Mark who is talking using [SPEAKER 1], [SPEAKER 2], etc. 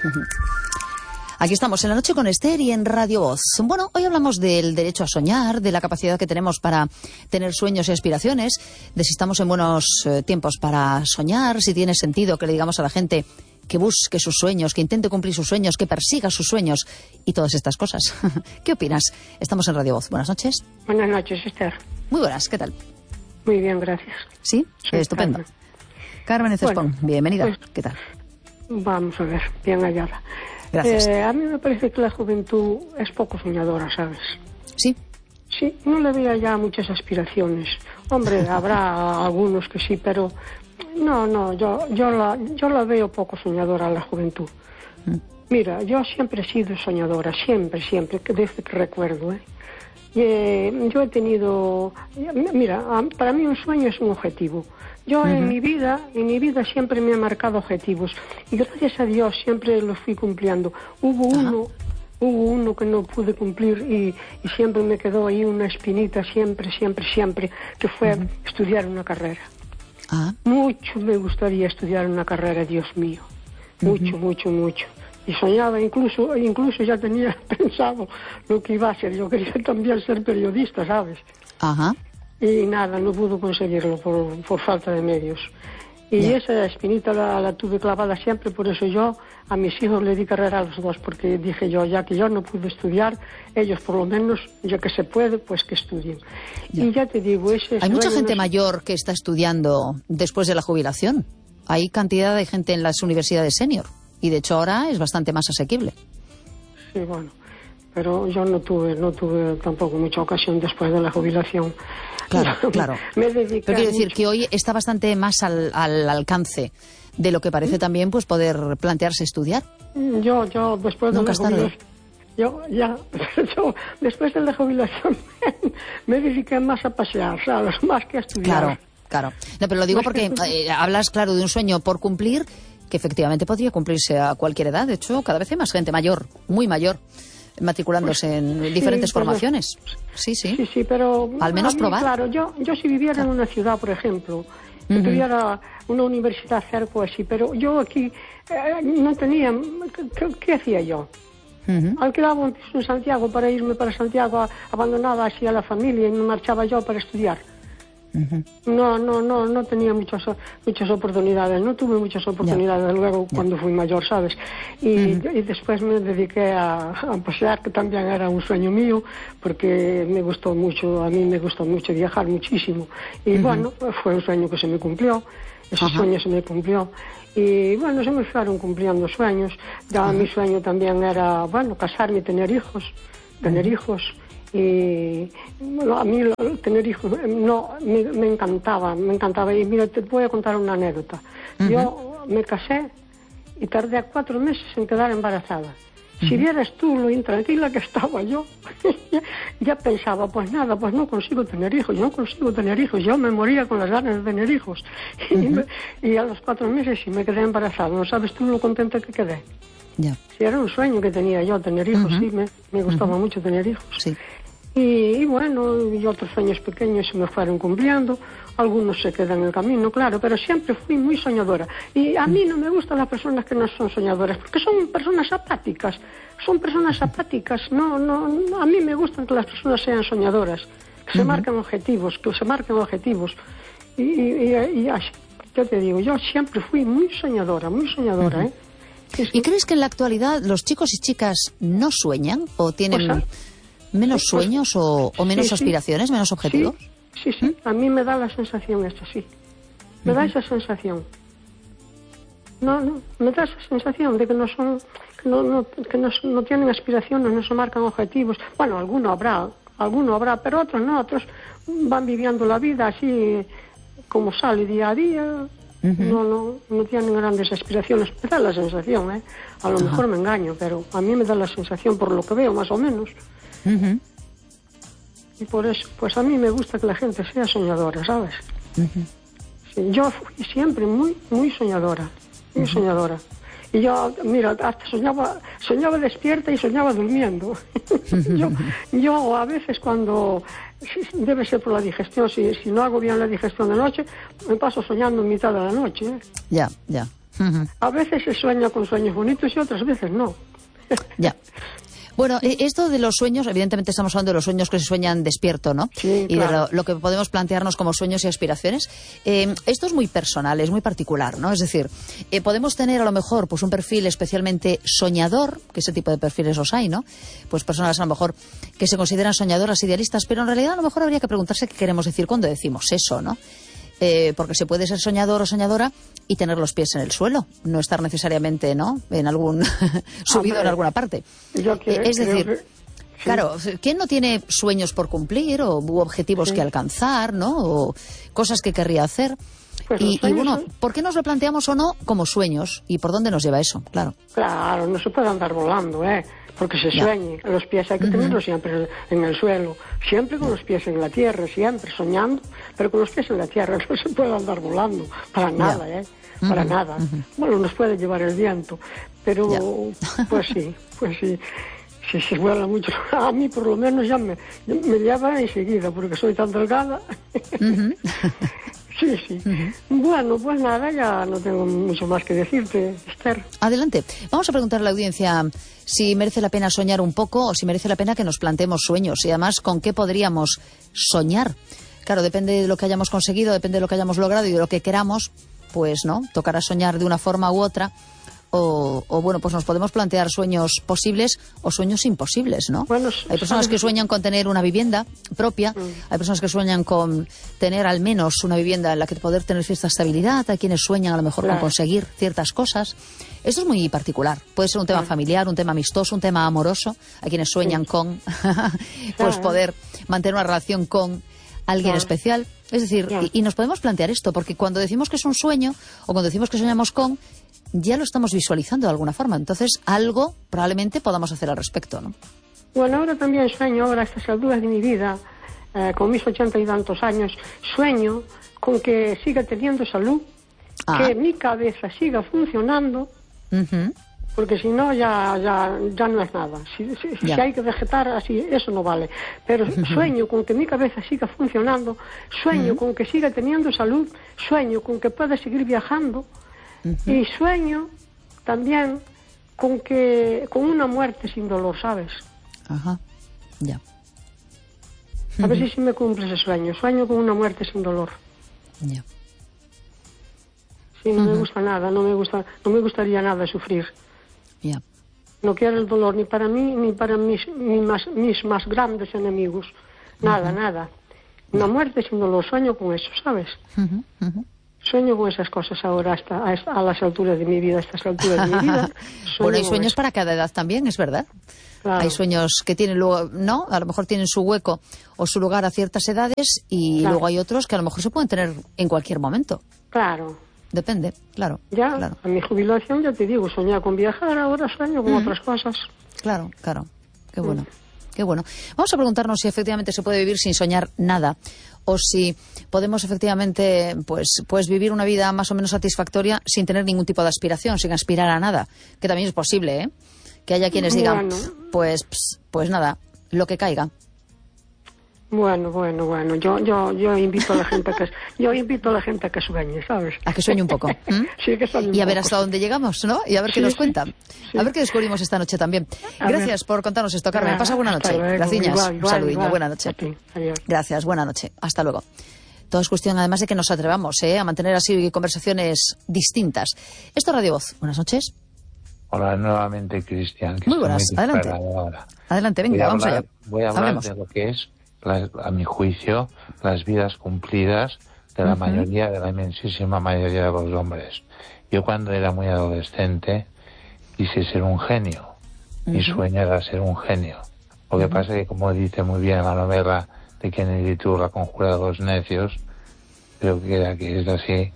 [SPEAKER 1] Aquí estamos en La Noche con Esther y en Radio Voz. Bueno, hoy hablamos del derecho a soñar, de la capacidad que tenemos para tener sueños y aspiraciones, de si estamos en buenos tiempos para soñar, si tiene sentido que le digamos a la gente que busque sus sueños, que intente cumplir sus sueños, que persiga sus sueños y todas estas cosas. ¿Qué opinas? Estamos en Radio Voz. Buenas noches.
[SPEAKER 2] Buenas noches, Esther.
[SPEAKER 1] Muy buenas, ¿qué tal?
[SPEAKER 2] Muy bien, gracias.
[SPEAKER 1] ¿Sí? Estupendo. Carmen Cespón, bienvenida.
[SPEAKER 2] Pues,
[SPEAKER 1] ¿qué tal?
[SPEAKER 2] Vamos a ver, bien hallada.
[SPEAKER 1] Gracias.
[SPEAKER 2] A mí me parece que la juventud es poco soñadora, ¿sabes?
[SPEAKER 1] ¿Sí?
[SPEAKER 2] Sí, no le veo ya muchas aspiraciones. Hombre, habrá algunos que sí, pero yo la veo poco soñadora a la juventud. Mira, yo siempre he sido soñadora, siempre, desde que recuerdo, yo he tenido... Mira, para mí un sueño es un objetivo. Yo en mi vida siempre me he marcado objetivos y gracias a Dios siempre los fui cumpliendo. Hubo uno que no pude cumplir y siempre me quedó ahí una espinita, siempre, que fue estudiar una carrera. Mucho me gustaría estudiar una carrera, Dios mío. Mucho. Y soñaba, incluso ya tenía pensado lo que iba a ser. Yo quería también ser periodista, ¿sabes?
[SPEAKER 1] Ajá.
[SPEAKER 2] Y nada, no pudo conseguirlo por falta de medios. Y esa espinita la tuve clavada siempre, por eso yo a mis hijos le di carrera a los dos, porque dije yo, ya que yo no pude estudiar, ellos por lo menos, ya que se puede, pues que estudien. Y ya te digo,
[SPEAKER 1] hay mucha gente mayor que está estudiando después de la jubilación. Hay cantidad de gente en las universidades senior, y de hecho ahora es bastante más asequible.
[SPEAKER 2] Sí, bueno, pero yo no tuve tampoco mucha ocasión después de la jubilación.
[SPEAKER 1] Claro.
[SPEAKER 2] Me dediqué
[SPEAKER 1] pero quiero decir que hoy está bastante más al alcance de lo que parece también pues poder plantearse estudiar.
[SPEAKER 2] Yo después de la jubilación, yo después de la jubilación me dediqué más a pasear, ¿sabes? Más que a estudiar.
[SPEAKER 1] Claro. No, pero lo digo porque hablas, claro, de un sueño por cumplir que efectivamente podría cumplirse a cualquier edad. De hecho, cada vez hay más gente mayor, muy mayor, matriculándose en diferentes formaciones. Sí,
[SPEAKER 2] pero
[SPEAKER 1] al menos
[SPEAKER 2] mí,
[SPEAKER 1] probar.
[SPEAKER 2] Claro, yo si viviera en una ciudad, por ejemplo, que tuviera una universidad cerca o así, pero yo aquí no tenía... ¿Qué hacía yo? Alquilaba un piso en Santiago para irme para Santiago, abandonaba así a la familia y me marchaba yo para estudiar. No tenía muchas oportunidades, no tuve muchas oportunidades luego cuando fui mayor, ¿sabes? Y después me dediqué a pasear, que también era un sueño mío, porque a mí me gustó mucho viajar muchísimo. Y bueno, fue un sueño que se me cumplió, ese sueño se me cumplió. Y bueno, se me fueron cumpliendo sueños. Ya mi sueño también era, bueno, casarme y tener hijos. Y bueno, a mí tener hijos me encantaba. Y mira, te voy a contar una anécdota. Yo me casé y tardé 4 meses en quedar embarazada. Si vieras tú lo intranquila que estaba yo, ya pensaba, pues nada, pues no consigo tener hijos, yo me moría con las ganas de tener hijos. Y a los 4 meses sí me quedé embarazada, no sabes tú lo contenta que quedé. Si era un sueño que tenía yo, tener hijos, sí, me gustaba mucho tener hijos.
[SPEAKER 1] Sí.
[SPEAKER 2] Y bueno, y otros sueños pequeños se me fueron cumpliendo, algunos se quedan en el camino, claro, pero siempre fui muy soñadora. Y a mí no me gustan las personas que no son soñadoras, porque son personas apáticas, no, a mí me gustan que las personas sean soñadoras, que se marquen objetivos, y así, yo te digo, yo siempre fui muy soñadora, ¿eh?
[SPEAKER 1] ¿Y crees que en la actualidad los chicos y chicas no sueñan o tienen menos sueños o menos aspiraciones, menos objetivos?
[SPEAKER 2] Sí, a mí me da la sensación esta, sí. Me da esa sensación. Me da esa sensación de que no son, que no tienen aspiraciones, no se marcan objetivos. Bueno, alguno habrá, pero otros no, otros van viviendo la vida así como sale día a día. No tienen grandes aspiraciones. Me da la sensación, a lo mejor me engaño, pero a mí me da la sensación por lo que veo, más o menos. Y por eso, pues a mí me gusta que la gente sea soñadora, ¿sabes? Sí, yo fui siempre muy soñadora, Y yo, mira, hasta soñaba despierta y soñaba durmiendo. yo a veces cuando, debe ser por la digestión, si no hago bien la digestión de noche, me paso soñando en mitad de la noche.
[SPEAKER 1] Ya.
[SPEAKER 2] A veces se sueña con sueños bonitos y otras veces no.
[SPEAKER 1] Ya. Bueno, esto de los sueños, evidentemente estamos hablando de los sueños que se sueñan despierto, ¿no?
[SPEAKER 2] Sí,
[SPEAKER 1] y
[SPEAKER 2] claro.
[SPEAKER 1] de lo que podemos plantearnos como sueños y aspiraciones. Esto es muy personal, es muy particular, ¿no? Es decir, podemos tener a lo mejor pues un perfil especialmente soñador, que ese tipo de perfiles los hay, ¿no? Pues personas a lo mejor que se consideran soñadoras, idealistas, pero en realidad a lo mejor habría que preguntarse qué queremos decir cuando decimos eso, ¿no? Porque se puede ser soñador o soñadora y tener los pies en el suelo, no estar necesariamente, ¿no?, en algún subido en alguna parte. Es decir, sí. Claro, ¿quién no tiene sueños por cumplir u objetivos que alcanzar, ¿no?, o cosas que querría hacer? Pues y bueno, ¿por qué nos lo planteamos o no como sueños? ¿Y por dónde nos lleva eso? Claro.
[SPEAKER 2] Claro, no se puede andar volando, porque se sueñe. Los pies hay que tenerlos siempre en el suelo, siempre con los pies en la tierra, siempre soñando, pero con los pies en la tierra. No se puede andar volando, para nada, para nada. Bueno, nos puede llevar el viento, pero pues sí. Si se vuela mucho, a mí por lo menos ya me lleva enseguida, porque soy tan delgada. Sí. Bueno, pues nada, ya no tengo mucho más que decirte, Esther.
[SPEAKER 1] Adelante. Vamos a preguntar a la audiencia si merece la pena soñar un poco o si merece la pena que nos planteemos sueños y además con qué podríamos soñar. Claro, depende de lo que hayamos conseguido, depende de lo que hayamos logrado y de lo que queramos, pues no, tocará soñar de una forma u otra. O bueno, pues nos podemos plantear sueños posibles o sueños imposibles, ¿no? Bueno, hay personas que sueñan con tener una vivienda propia, hay personas que sueñan con tener al menos una vivienda en la que poder tener cierta estabilidad, hay quienes sueñan a lo mejor con conseguir ciertas cosas. Esto es muy particular, puede ser un tema familiar, un tema amistoso, un tema amoroso, hay quienes sueñan con pues poder mantener una relación con alguien especial. Es decir, y nos podemos plantear esto, porque cuando decimos que es un sueño o cuando decimos que soñamos con, ya lo estamos visualizando de alguna forma. Entonces, algo probablemente podamos hacer al respecto, ¿no?
[SPEAKER 2] Bueno, ahora también sueño, ahora a estas alturas de mi vida, con mis 80 y tantos años, sueño con que siga teniendo salud, que mi cabeza siga funcionando, porque si no ya no es nada. Si hay que vegetar así, eso no vale. Pero sueño con que mi cabeza siga funcionando, sueño con que siga teniendo salud, sueño con que pueda seguir viajando, y sueño también con una muerte sin dolor, ¿sabes?
[SPEAKER 1] Ajá, ya.
[SPEAKER 2] A ver si me cumple ese sueño. Sueño con una muerte sin dolor.
[SPEAKER 1] Ya.
[SPEAKER 2] Sí, no me gusta nada, no me gustaría nada sufrir.
[SPEAKER 1] Ya.
[SPEAKER 2] No quiero el dolor ni para mí ni para mis más grandes enemigos. Nada. Una muerte sin dolor. Sueño con eso, ¿sabes? Sueño con esas cosas ahora a las alturas de mi vida, a estas alturas de mi vida.
[SPEAKER 1] Bueno, hay sueños para cada edad también, es verdad. Claro. Hay sueños que tienen luego, ¿no? A lo mejor tienen su hueco o su lugar a ciertas edades y luego hay otros que a lo mejor se pueden tener en cualquier momento.
[SPEAKER 2] Claro.
[SPEAKER 1] Depende, claro.
[SPEAKER 2] Claro. A mi jubilación ya te digo, soñaba con viajar, ahora sueño con otras cosas.
[SPEAKER 1] Claro. Qué bueno. Qué bueno. Vamos a preguntarnos si efectivamente se puede vivir sin soñar nada o si podemos efectivamente pues vivir una vida más o menos satisfactoria sin tener ningún tipo de aspiración, sin aspirar a nada, que también es posible, ¿eh? Que haya quienes digan, pues nada, lo que caiga.
[SPEAKER 2] Bueno, yo invito a la gente a que sueñe, ¿sabes?
[SPEAKER 1] A que sueñe un poco.
[SPEAKER 2] Sí, que sueñe un poco.
[SPEAKER 1] Y a ver hasta dónde llegamos, ¿no? Y a ver qué nos cuentan. Sí. A ver qué descubrimos esta noche también. Gracias por contarnos esto, Carmen. Pasa buena noche. Gracias. Un saludillo. Buena noche.
[SPEAKER 2] Adiós.
[SPEAKER 1] Gracias. Buena noche. Hasta luego. Todo es cuestión, además, de que nos atrevamos a mantener así conversaciones distintas. Esto es Radio Voz. Buenas noches.
[SPEAKER 3] Hola nuevamente, Cristian.
[SPEAKER 1] Muy buenas. Adelante. Adelante, venga, vamos allá.
[SPEAKER 3] Voy a hablar de lo que es, a mi juicio, las vidas cumplidas de la mayoría, de la inmensísima mayoría de los hombres. Yo cuando era muy adolescente quise ser un genio. Mi sueño era ser un genio. Lo que pasa es que, como dice muy bien la novela de Kennedy Tour, La conjura de los necios, creo que es así,